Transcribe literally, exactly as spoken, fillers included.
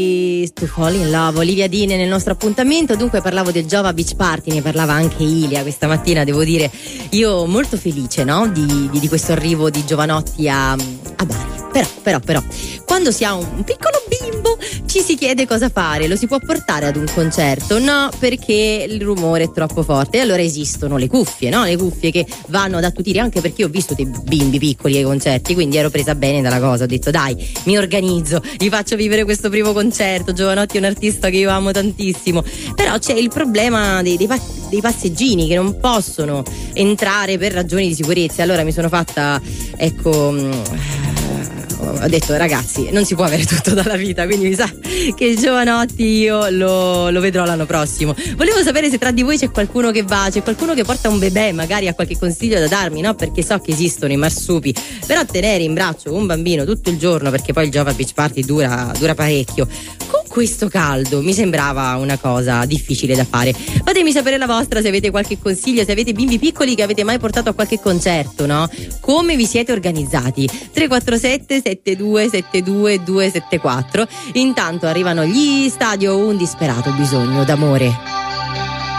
To Fall in Love, Olivia Dean nel nostro appuntamento. Dunque parlavo del Giova Beach Party, ne parlava anche Ilia questa mattina, devo dire, io molto felice, no? di, di, di questo arrivo di Giovanotti a, a Bari. Però, però, però, quando si ha un, un piccolo bimbo ci si chiede cosa fare. Lo si può portare ad un concerto? No, perché il rumore è troppo forte. E allora esistono le cuffie, no? Le cuffie che vanno ad attutire, anche perché ho visto dei bimbi piccoli ai concerti, quindi ero presa bene dalla cosa. Ho detto dai, mi organizzo, gli faccio vivere questo primo concerto. Giovanotti è un artista che io amo tantissimo. Però c'è il problema dei, dei, dei passeggini che non possono entrare per ragioni di sicurezza. Allora mi sono fatta, ecco... ho detto ragazzi, non si può avere tutto dalla vita, quindi mi sa che Giovanotti io lo, lo vedrò l'anno prossimo. Volevo sapere se tra di voi c'è qualcuno che va, c'è qualcuno che porta un bebè, magari ha qualche consiglio da darmi, no? Perché so che esistono i marsupi, però tenere in braccio un bambino tutto il giorno, perché poi il Giova Beach Party dura, dura parecchio, con questo caldo mi sembrava una cosa difficile da fare. Fatemi sapere la vostra, se avete qualche consiglio, se avete bimbi piccoli che avete mai portato a qualche concerto, no? Come vi siete organizzati? tre quattro sette sette due sette due due sette quattro. Intanto arrivano gli Stadio, un disperato bisogno d'amore.